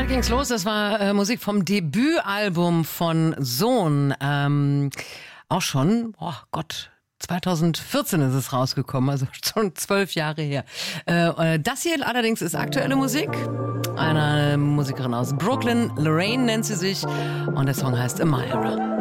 Gerade ging's los, das war Musik vom Debütalbum von Sohn. Auch schon, 2014 ist es rausgekommen, also schon 12 Jahre her. Das hier allerdings ist aktuelle Musik. Eine Musikerin aus Brooklyn, Lorraine nennt sie sich, und der Song heißt Amira.